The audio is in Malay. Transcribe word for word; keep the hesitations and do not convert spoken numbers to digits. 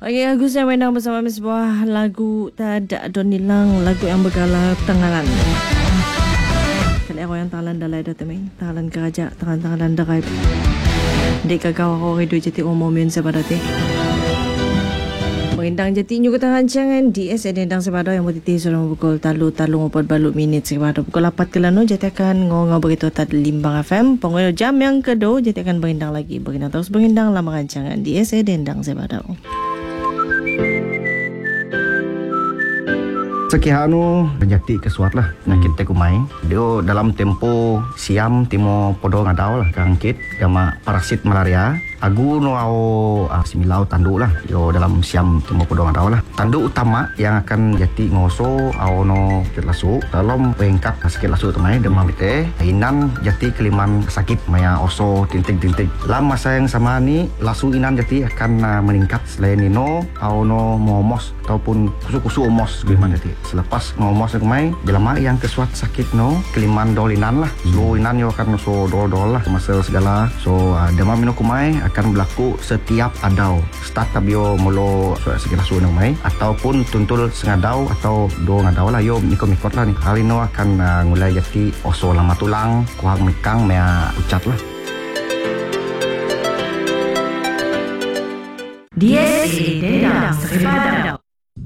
Okey, aku saya main bersama sebuah lagu Tak Ada Donilang, lagu yang bergala Tengalan. Kan ako yang tangalan dalay dati may tangalan karaja, tangalan tangalan daray. Hindi kagawa ko rido jati umum yun sa badati. Magandang jati nyo katahan siyangan D S edendang sa badaw yang matiti sa mga bukol talo talo ngopod balo minit sa badaw. Bukol apat kalano jati akan ngongaw berito tat limbang F M. Pangoyo jam yang kedua jati akan bagindang lagi. Bagindang terus bagindang lamangan siyangan D S edendang sa badaw. Sekihanu jati kesuat lah nakit te kumai dia dalam tempo siam timo podo ngadau lah kangkit gama parasit malaria agu no au uh, similau tanduk lah yo dalam siam timo podo ngadau lah tanduk utama yang akan jati ngoso au no sakit lasu dalam pengkat sakit lasu temai demam ite inan jati keliman sakit maya oso tintik-tintik lam masa yang sama ni lasu inan jati akan uh, meningkat selain nino au no momos ataupun kusu-kusu omos gimana jati selepas ngomos kemai jelema yang kesuat sakit no keliman dolinan lah so inan yo akan so dol-dol lah masa segala so uh, demam mino kumai akan berlaku setiap adau start tabio molo sakit lasu no mai ataupun tuntul sengadau atau do ngadau lah yo mikot-mikot lah ni hari no akan uh, mulai jati oso lama tulang kuang mikang mea ucat lah. D S E Dendang Sekipadau.